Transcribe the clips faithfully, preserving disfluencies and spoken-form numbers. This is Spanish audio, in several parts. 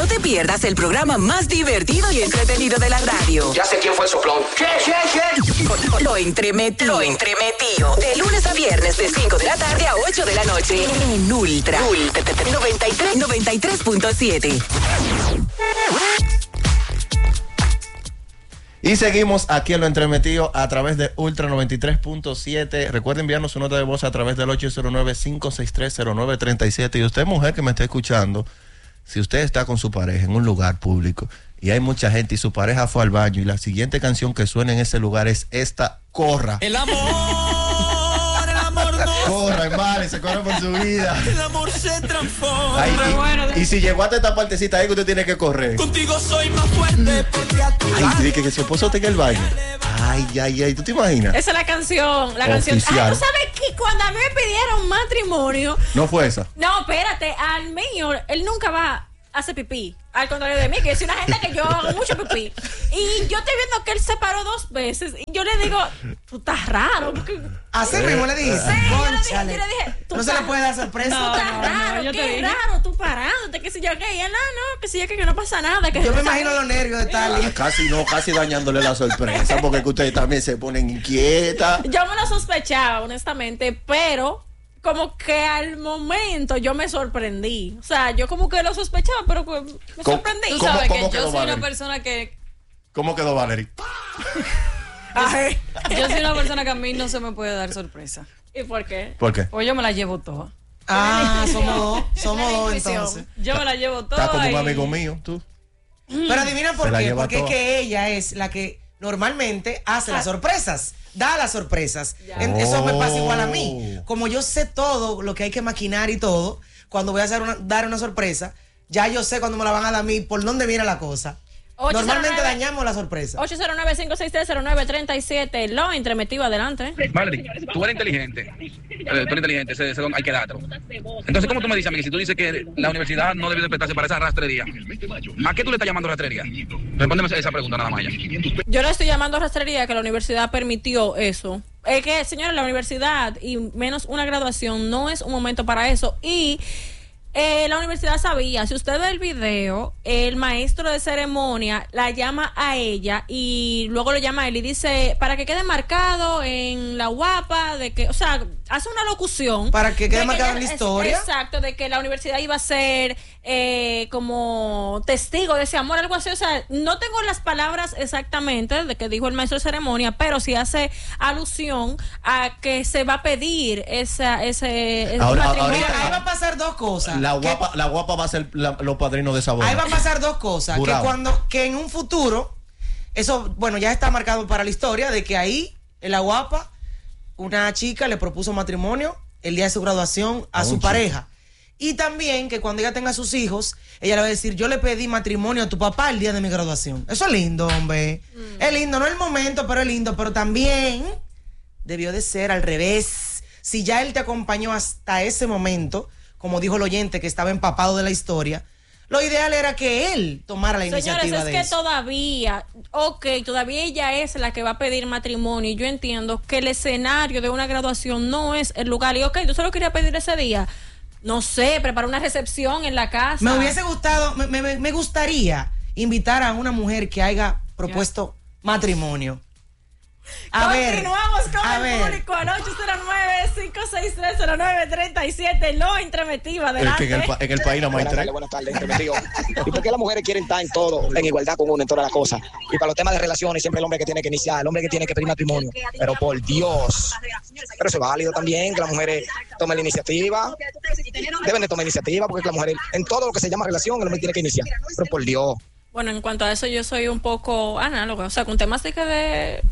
No te pierdas el programa más divertido y entretenido de la radio. Ya sé quién fue el soplón. ¿Qué, qué, qué? Lo, lo entremetido. Lo entremetido. De lunes a viernes de cinco de la tarde a ocho de la noche. En Ultra. Ultra noventa y tres, noventa y tres punto siete. Y seguimos aquí en Lo Entremetido a través de Ultra noventa y tres punto siete. Recuerden enviarnos su nota de voz a través del ocho cero nueve, cinco seis tres, cero nueve tres siete. Y usted, mujer que me está escuchando, si usted está con su pareja en un lugar público y hay mucha gente y su pareja fue al baño y la siguiente canción que suena en ese lugar es esta, corra. El amor, el amor no. Corra, hermano, y se corre por su vida. El amor se transforma. Ay, y, bueno, y si llegó hasta esta partecita ahí que usted tiene que correr. Contigo soy más fuerte porque a tu Ay, dije que, que su esposo tenga el baño. Ay, ay, ay, ¿tú te imaginas? Esa es la canción, la canción. Ay, ¿tú sabes que cuando a mí me pidieron matrimonio? No fue esa. No, espérate, al mío, él nunca va a hacer pipí. Al contrario de mí, que es una gente que yo hago mucho pipí. Y yo estoy viendo que él se paró dos veces. Y yo le digo, tú estás raro. Porque... Así mismo le dije. Sí, yo le dije, yo le dije no se le puede dar sorpresa. Tú estás no, raro, no, qué raro, tú parándote, que si yo que, y él, no, no, que si yo que, que no pasa nada. Que yo me imagino los nervios de Tali. Ah, casi no, casi dañándole la sorpresa, porque que ustedes también se ponen inquietas. Yo me lo sospechaba, honestamente, pero como que al momento yo me sorprendí. O sea, yo como que lo sospechaba, pero me sorprendí. Tú sabes ¿Cómo, que cómo yo soy Valerie? una persona que... ¿Cómo quedó Valerie? yo, yo soy una persona que a mí no se me puede dar sorpresa. ¿Y por qué? ¿Por qué? Pues yo me la llevo toda. Ah, somos dos, somos dos entonces. Yo me la llevo toda. Está como y... un amigo mío, tú. Pero adivina por qué, porque es que ella es la que normalmente hace las sorpresas. Da las sorpresas. En, eso me pasa igual a mí. Como yo sé todo lo que hay que maquinar y todo, cuando voy a hacer una, dar una sorpresa, ya yo sé cuando me la van a dar a mí por dónde viene la cosa. Normalmente dañamos la sorpresa. ocho cero nueve, cinco seis tres, cero nueve tres siete. Lo entremetido, adelante. Valerie, tú eres inteligente. Eh, tú eres inteligente, ese, ese don hay que dártelo. Entonces, ¿cómo tú me dices a mí que si tú dices que la universidad no debe de prestarse para esa rastrería? ¿A qué tú le estás llamando rastrería? Respóndeme esa pregunta nada más ya. Yo le estoy llamando rastrería que la universidad permitió eso. Es que, señores, la universidad y menos una graduación no es un momento para eso. Y Eh, la universidad sabía, si usted ve el video, el maestro de ceremonia la llama a ella y luego lo llama a él y dice, para que quede marcado en la guapa, de que, o sea, hace una locución. Para que quede marcado en la historia. Exacto, de que la universidad iba a ser eh, como testigo de ese amor, algo así. O sea, no tengo las palabras exactamente de que dijo el maestro de ceremonia, pero sí hace alusión a que se va a pedir esa, ese, ese Ahora, matrimonio. Mira, ahí va a pasar dos cosas. La guapa, la guapa va a ser la, los padrinos de esa boda. Ahí va a pasar dos cosas. Jurado. Que cuando, que en un futuro, eso, bueno, ya está marcado para la historia de que ahí, en la guapa, una chica le propuso matrimonio el día de su graduación a, a su pareja. Y también que cuando ella tenga sus hijos, ella le va a decir, yo le pedí matrimonio a tu papá el día de mi graduación. Eso es lindo, hombre. Mm. Es lindo, no el momento, pero es lindo. Pero también debió de ser al revés. Si ya él te acompañó hasta ese momento, como dijo el oyente que estaba empapado de la historia, lo ideal era que él tomara la Señores, iniciativa es de que eso. todavía, ok, todavía ella es la que va a pedir matrimonio y yo entiendo que el escenario de una graduación no es el lugar. Y ok, tú solo querías pedir ese día, no sé, preparar una recepción en la casa. Me hubiese gustado, me, me, me gustaría invitar a una mujer que haya propuesto yeah. matrimonio. A Continuamos ver, con a el ver. público al ocho cero nueve, cinco seis tres, cero nueve tres siete. Lo entremetido, adelante. Es que en, el, en el país no más buenas tardes, buenas tardes, entremetido. ¿Y por qué las mujeres quieren estar en todo, en igualdad con uno, en todas las cosas? Y para los temas de relaciones, siempre el hombre que tiene que iniciar, el hombre que tiene que pedir matrimonio. Pero por Dios. Pero eso es válido también, que las mujeres tomen la iniciativa. Deben de tomar iniciativa, porque las mujeres, en todo lo que se llama relación, el hombre tiene que iniciar. Pero por Dios. Bueno, en cuanto a eso, yo soy un poco análoga. O sea, con temas de que de...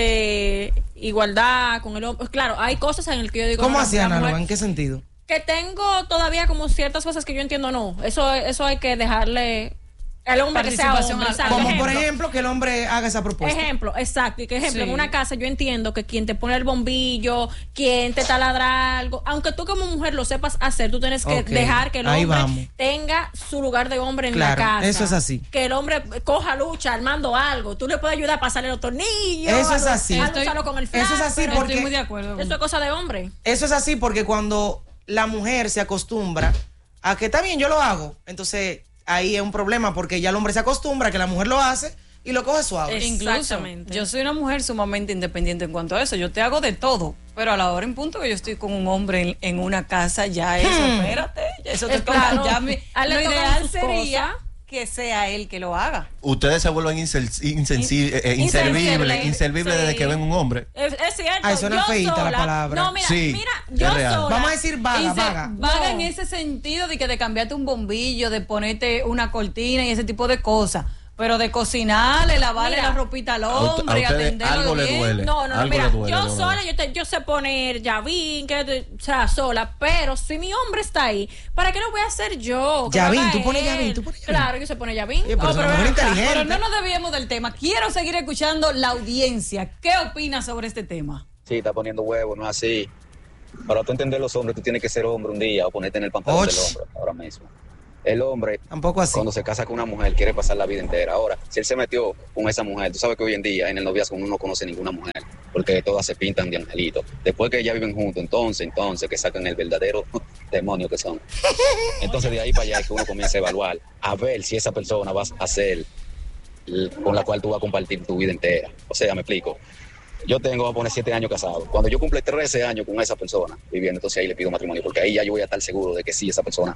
de igualdad con el hombre, claro, hay cosas en el que yo digo, ¿cómo no, así, análoga? ¿En qué sentido? Que tengo todavía como ciertas cosas que yo entiendo, no, eso eso hay que dejarle al hombre que sea hombre, como ejemplo, por ejemplo que el hombre haga esa propuesta. Ejemplo, exacto, y que ejemplo, Sí. en una casa yo entiendo que quien te pone el bombillo, quien te taladra algo, aunque tú como mujer lo sepas hacer, tú tienes que Okay, dejar que el ahí hombre vamos. tenga su lugar de hombre en Claro, la casa. eso es así. Que el hombre coja lucha armando algo, tú le puedes ayudar a pasarle los tornillos. Eso es a- así. a Estoy- usarlo con el eso es flan, así pero porque- Estoy muy de acuerdo. eso es cosa de hombre. Eso es así porque cuando la mujer se acostumbra a que está bien, yo lo hago, entonces ahí es un problema porque ya el hombre se acostumbra a que la mujer lo hace y lo coge suave. Incluso, Exactamente. yo soy una mujer sumamente independiente en cuanto a eso. Yo te hago de todo, pero a la hora en punto que yo estoy con un hombre en, en una casa, ya eso, Hmm. espérate, ya eso te Es toca. claro. Ya me- A él le lo tocan ideal sus sería cosas. que sea él que lo haga. Ustedes se vuelven insel- insensi- eh, eh, inservibles, Inservible, inservibles sí. desde que ven un hombre. Es, es cierto. Ay, suena yo feíta la sola- palabra. No, mira, Sí, mira, es yo real. sola. Vamos a decir vaga, Y se- vaga. vaga No. en ese sentido de que de cambiarte un bombillo, de ponerte una cortina y ese tipo de cosas. Pero de cocinarle, lavarle Mira, la ropita al A ut- a hombre, ustedes atenderlo algo le bien. duele. No, no, no, Algo mira, le duele, yo de verdad. sola, yo, te- yo sé poner llavín, que, te- o sea, sola, pero si mi hombre está ahí, ¿para qué lo voy a hacer yo? Que lo Llavín, haga tú pones él. llavín, tú pones llavín. Claro, yo sé poner llavín. Oye, pero Oh, es una pero mujer ven acá. inteligente. Pero no nos desviemos del tema. Quiero seguir escuchando la audiencia. ¿Qué opinas sobre este tema? Sí, está poniendo huevo, no es así. Para tú entender los hombres, tú tienes que ser hombre un día o ponerte en el pantalón Och. del hombre ahora mismo. El hombre, Tampoco así. cuando se casa con una mujer, quiere pasar la vida entera. Ahora, si él se metió con esa mujer, tú sabes que hoy en día en el noviazgo uno no conoce ninguna mujer, porque todas se pintan de angelito. Después que ya viven juntos, entonces, entonces, que sacan el verdadero demonio que son. Entonces, de ahí para allá es que uno comienza a evaluar, a ver si esa persona va a ser l- con la cual tú vas a compartir tu vida entera. O sea, me explico. Yo tengo, voy a poner siete años casado. Cuando yo cumple trece años con esa persona viviendo, entonces ahí le pido matrimonio, porque ahí ya yo voy a estar seguro de que sí, esa persona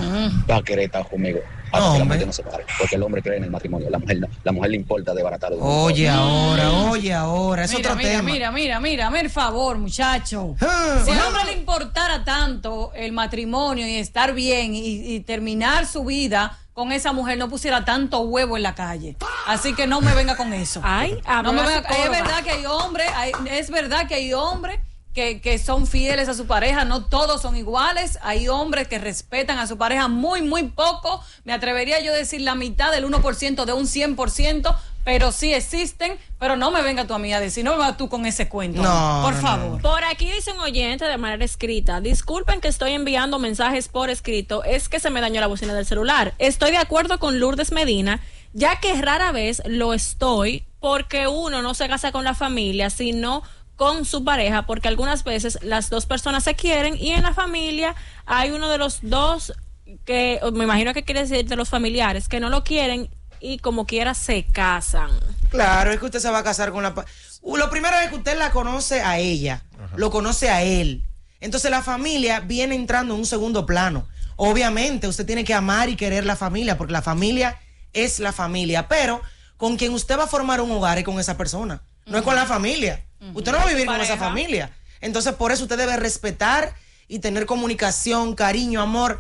va a querer estar conmigo. Hasta No, que la hombre. mujer no se pare. Porque el hombre cree en el matrimonio, la mujer no. La mujer le importa desbaratar. Oye, ahora, oye, ahora, es mira, otro mira, tema. mira, mira, mira, mira, el favor, muchacho. Ah, Si al bueno. hombre le importara tanto el matrimonio y estar bien y, y terminar su vida con esa mujer, no pusiera tanto huevo en la calle. Así que no me venga con eso. Ay, No me habla venga- es psicóloga. verdad que hay hombres, hay- es verdad que hay hombres que, que son fieles a su pareja, no todos son iguales, hay hombres que respetan a su pareja muy, muy poco, me atrevería yo a decir la mitad del uno por ciento de un cien por ciento, pero sí existen, pero no me venga tú a mí a decir, no me vas tú con ese cuento, No, por no, favor. Por aquí dice un oyente de manera escrita: disculpen que estoy enviando mensajes por escrito, es que se me dañó la bocina del celular. Estoy de acuerdo con Lourdes Medina, ya que rara vez lo estoy, porque uno no se casa con la familia, sino con su pareja, porque algunas veces las dos personas se quieren y en la familia hay uno de los dos que, me imagino que quiere decir de los familiares, que no lo quieren y como quiera se casan. Claro, es que usted se va a casar con la... pa- Uh, Lo primero es que usted la conoce a ella, lo conoce a él. Entonces la familia viene entrando en un segundo plano. Obviamente usted tiene que amar y querer la familia, porque la familia es la familia, pero con quien usted va a formar un hogar es con esa persona, no es con la familia. Usted no va a vivir con esa Pareja. familia. Entonces por eso usted debe respetar y tener comunicación, cariño, amor,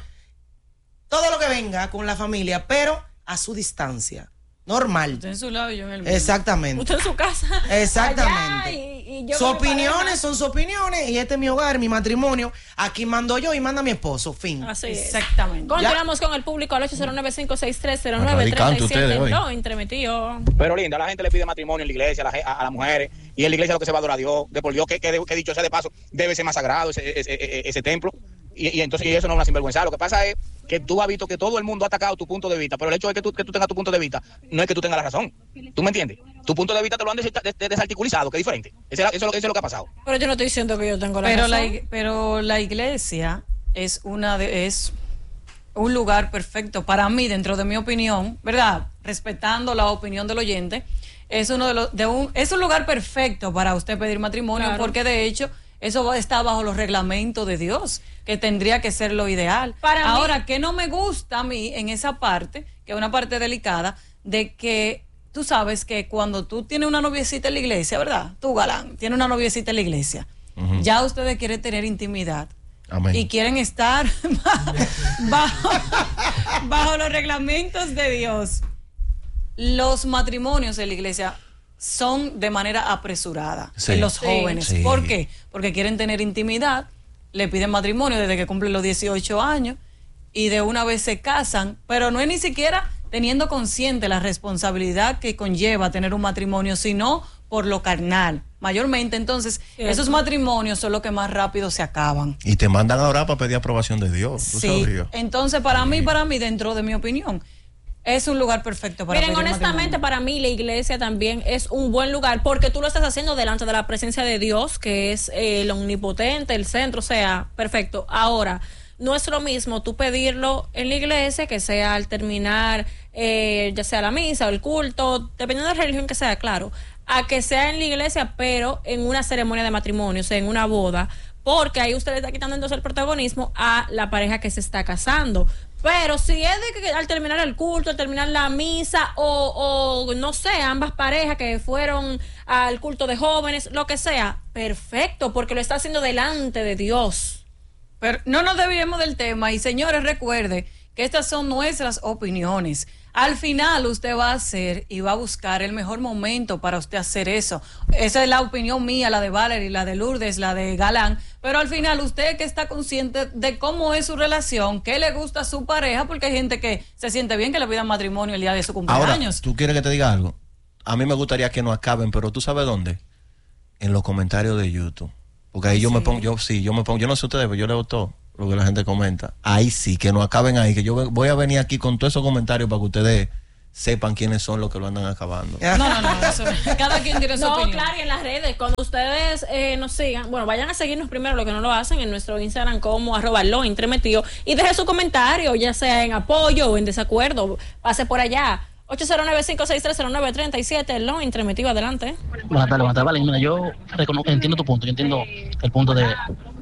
todo lo que venga con la familia, pero a su distancia, normal. Usted en su lado y yo en el mío. Exactamente. Usted en su casa. Exactamente. allá, y- y yo Sus con mi opiniones pareja. son sus opiniones y este es mi hogar, mi matrimonio. Aquí mando yo y manda mi esposo. Fin. Así es. Exactamente. Continuamos con el público al ocho cero nueve, cinco seis tres, cero nueve tres Radicante siete. ustedes hoy. No, entremetido. Pero linda, la gente le pide matrimonio en la iglesia a, la ge- a- a las mujeres y en la iglesia lo que se va a adorar a Dios, de por Dios, que, que, que dicho sea de paso, debe ser más sagrado ese, ese, ese, ese templo. Y, y entonces y eso no es una sinvergüenza. Lo que pasa es que tú has visto que todo el mundo ha atacado tu punto de vista, pero el hecho de que tú, que tú tengas tu punto de vista no es que tú tengas la razón. ¿Tú me entiendes? Tu punto de vista te lo han des- des- desarticulizado, que es diferente. Eso es, lo- eso es lo- eso es lo que ha pasado. Pero yo no estoy diciendo que yo tengo la Pero la, razón. ig- pero la iglesia es una de, es un lugar perfecto para mí, dentro de mi opinión, ¿verdad? Respetando la opinión del oyente, es uno de los de un es un lugar perfecto para usted pedir matrimonio, Claro. porque de hecho eso va- está bajo los reglamentos de Dios, que tendría que ser lo ideal. Para mí- Ahora, que no me gusta a mí en esa parte, que es una parte delicada, de que tú sabes que cuando tú tienes una noviecita en la iglesia, ¿verdad? Tú, galán, tienes una noviecita en la iglesia, ya ustedes quieren tener intimidad. Amén. Y quieren estar bajo, bajo los reglamentos de Dios. Los matrimonios en la iglesia son de manera apresurada Sí. en los Sí. jóvenes. Sí. ¿Por qué? Porque quieren tener intimidad, le piden matrimonio desde que cumplen los dieciocho años y de una vez se casan, pero no es ni siquiera teniendo consciente la responsabilidad que conlleva tener un matrimonio, sino por lo carnal. Mayormente, entonces, Cierto. esos matrimonios son los que más rápido se acaban. Y te mandan ahora para pedir aprobación de Dios. ¿Tú Sí, sabías? entonces para mí, para mí, dentro de mi opinión, es un lugar perfecto para Miren, pedir honestamente, matrimonio. para mí la iglesia también es un buen lugar porque tú lo estás haciendo delante de la presencia de Dios, que es eh, el omnipotente, el centro, o sea, perfecto. Ahora, no es lo mismo tú pedirlo en la iglesia, que sea al terminar, eh, ya sea la misa o el culto, dependiendo de la religión que sea, claro, a que sea en la iglesia, pero en una ceremonia de matrimonio, o sea, en una boda, porque ahí usted le está quitando entonces el protagonismo a la pareja que se está casando. Pero si es de que al terminar el culto, al terminar la misa, o, o no sé, ambas parejas que fueron al culto de jóvenes, lo que sea, perfecto, porque lo está haciendo delante de Dios. Pero no nos desviemos del tema y señores, recuerde que estas son nuestras opiniones. Al final usted va a hacer y va a buscar el mejor momento para usted hacer eso. Esa es la opinión mía, la de Valerie, la de Lourdes, la de Galán. Pero al final usted que está consciente de cómo es su relación, qué le gusta a su pareja, porque hay gente que se siente bien que le pidan matrimonio el día de su cumpleaños. Ahora, ¿tú quieres que te diga algo? A mí me gustaría que no acaben, pero ¿tú sabes dónde? En los comentarios de YouTube. Porque ahí yo Sí. me pongo, yo sí, yo me pongo, yo no sé ustedes, pero yo leo todo lo que la gente comenta. Ahí sí, que no acaben ahí, que yo voy a venir aquí con todos esos comentarios para que ustedes sepan quiénes son los que lo andan acabando. No, no, no, eso, cada quien tiene su No, opinión. claro, y en las redes, cuando ustedes eh, nos sigan, bueno, vayan a seguirnos primero, lo que no lo hacen, en nuestro Instagram como arroba lo entremetido, y deje su comentario, ya sea en apoyo o en desacuerdo, pase por allá. ocho cero nueve, cinco seis tres, cero nueve tres siete, lo entremetido, adelante. Buenas tardes, buenas tardes. Vale, mira, yo recono- entiendo tu punto, yo entiendo el punto de,